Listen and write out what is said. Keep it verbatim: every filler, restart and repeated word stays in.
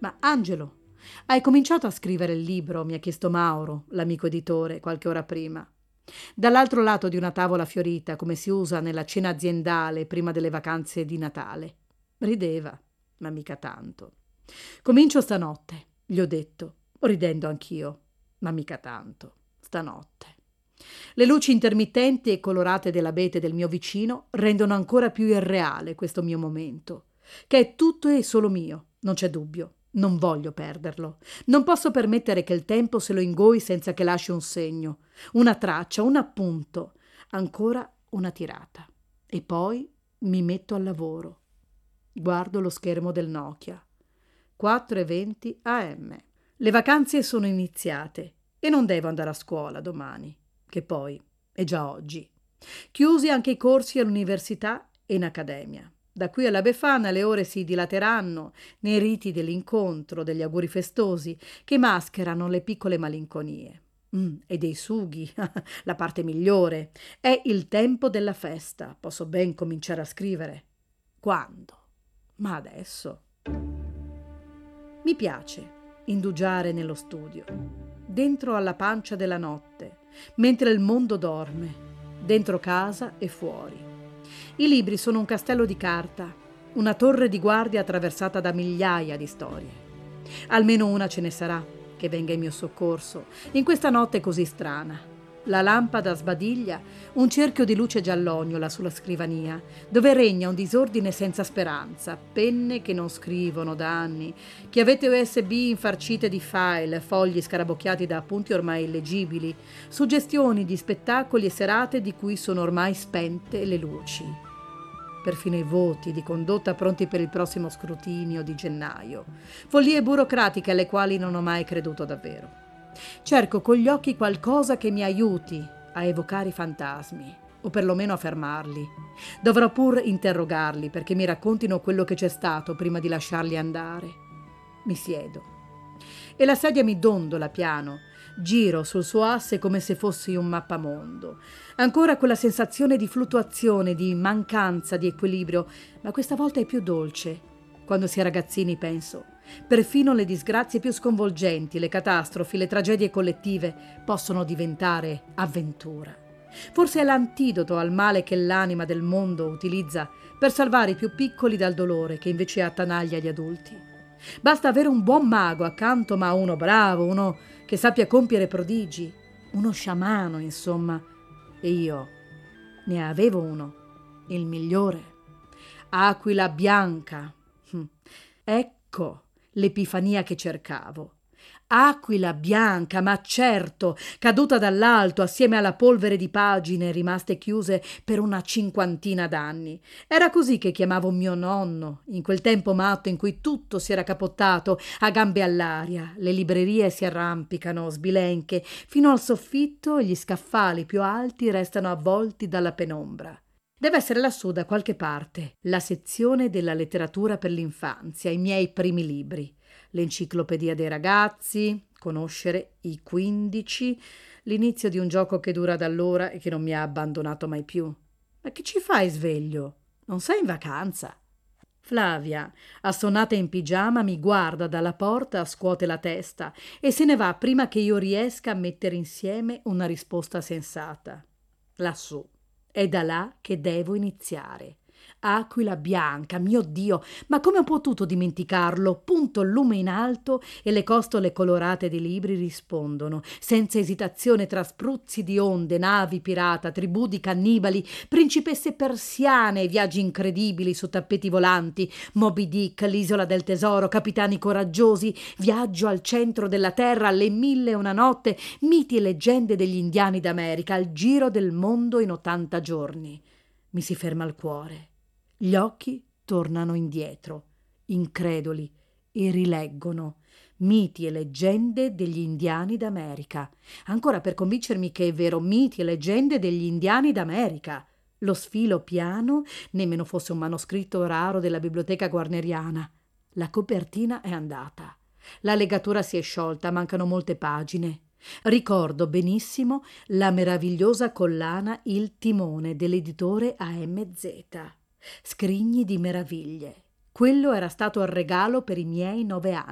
Ma Angelo, hai cominciato a scrivere il libro? Mi ha chiesto Mauro, l'amico editore, qualche ora prima. Dall'altro lato di una tavola fiorita, come si usa nella cena aziendale prima delle vacanze di Natale. Rideva, ma mica tanto. Comincio stanotte, gli ho detto, ridendo anch'io, ma mica tanto, stanotte. Le luci intermittenti e colorate dell'abete del mio vicino rendono ancora più irreale questo mio momento, che è tutto e solo mio, non c'è dubbio. Non voglio perderlo. Non posso permettere che il tempo se lo ingoi senza che lasci un segno, una traccia, un appunto, ancora una tirata. E poi mi metto al lavoro. Guardo lo schermo del Nokia. quattro e venti a emme. Le vacanze sono iniziate e non devo andare a scuola domani, che poi è già oggi. Chiusi anche i corsi all'università e in accademia. Da qui alla Befana le ore si dilateranno nei riti dell'incontro, degli auguri festosi che mascherano le piccole malinconie. Mm, e dei sughi, la parte migliore. È il tempo della festa. Posso ben cominciare a scrivere. Quando? Ma adesso. Mi piace indugiare nello studio, dentro alla pancia della notte, mentre il mondo dorme, dentro casa e fuori. I libri sono un castello di carta, una torre di guardia attraversata da migliaia di storie. Almeno una ce ne sarà che venga in mio soccorso in questa notte così strana. La lampada sbadiglia un cerchio di luce giallognola sulla scrivania, dove regna un disordine senza speranza, penne che non scrivono da anni, chiavette U S B infarcite di file, fogli scarabocchiati da appunti ormai illeggibili, suggestioni di spettacoli e serate di cui sono ormai spente le luci. Perfino i voti di condotta pronti per il prossimo scrutinio di gennaio. Follie burocratiche alle quali non ho mai creduto davvero. Cerco con gli occhi qualcosa che mi aiuti a evocare i fantasmi, o perlomeno a fermarli. Dovrò pur interrogarli perché mi raccontino quello che c'è stato prima di lasciarli andare. Mi siedo e la sedia mi dondola piano. Giro sul suo asse come se fossi un mappamondo. Ancora quella sensazione di fluttuazione, di mancanza di equilibrio, ma questa volta è più dolce. Quando si è ragazzini, penso, perfino le disgrazie più sconvolgenti, le catastrofi, le tragedie collettive possono diventare avventura. Forse è l'antidoto al male che l'anima del mondo utilizza per salvare i più piccoli dal dolore che invece attanaglia gli adulti. Basta avere un buon mago accanto, ma uno bravo, uno che sappia compiere prodigi, uno sciamano, insomma. E io ne avevo uno, il migliore. Aquila bianca. Ecco l'epifania che cercavo. Aquila bianca, ma certo, caduta dall'alto assieme alla polvere di pagine rimaste chiuse per una cinquantina d'anni. Era così che chiamavo mio nonno, in quel tempo matto in cui tutto si era capottato a gambe all'aria, le librerie si arrampicano sbilenche fino al soffitto e gli scaffali più alti restano avvolti dalla penombra. Deve essere lassù da qualche parte la sezione della letteratura per l'infanzia, i miei primi libri. L'enciclopedia dei ragazzi, conoscere i quindici, l'inizio di un gioco che dura da allora e che non mi ha abbandonato mai più. Ma che ci fai sveglio? Non sei in vacanza? Flavia, assonnata in pigiama, mi guarda dalla porta, scuote la testa e se ne va prima che io riesca a mettere insieme una risposta sensata. Lassù. È da là che devo iniziare. Aquila bianca, mio Dio, ma come ho potuto dimenticarlo? Punto il lume in alto e le costole colorate dei libri rispondono, senza esitazione, tra spruzzi di onde, navi pirata, tribù di cannibali, principesse persiane, viaggi incredibili su tappeti volanti, Moby Dick, l'isola del tesoro, capitani coraggiosi, viaggio al centro della terra, le mille e una notte, miti e leggende degli indiani d'America, il giro del mondo in ottanta giorni. Mi si ferma il cuore. Gli occhi tornano indietro, increduli, e rileggono miti e leggende degli indiani d'America. Ancora per convincermi che è vero, miti e leggende degli indiani d'America. Lo sfilo piano, nemmeno fosse un manoscritto raro della biblioteca guarneriana. La copertina è andata. La legatura si è sciolta, mancano molte pagine. Ricordo benissimo la meravigliosa collana Il Timone dell'editore A M Z. Scrigni di meraviglie. Quello era stato il regalo per i miei nove anni.